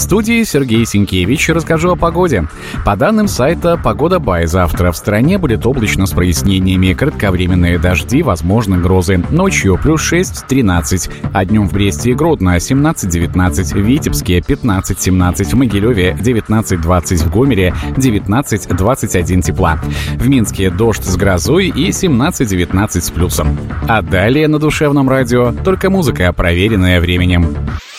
студии Сергей Синкевич. Расскажу о погоде. По данным сайта «Погода Бай», завтра в стране будет облачно с прояснениями. Кратковременные дожди, возможны грозы. Ночью плюс 6-13, а днем в Бресте и Гродно 17-19, в Витебске 15-17, в Могилеве 19-20, в Гомеле 19-21 тепла. В Минске дождь с грозой и 17-19 с плюсом. А далее на душевном радио только музыка, проверенная временем.